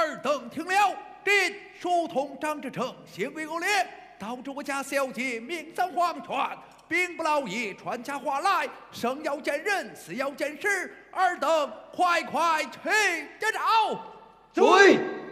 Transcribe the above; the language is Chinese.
尔等听了，朕书同张之诚，行为恶劣，导致我家小姐命丧黄泉。兵不劳役，传下话来，生要见人，死要见尸，尔等快去见诏。 追。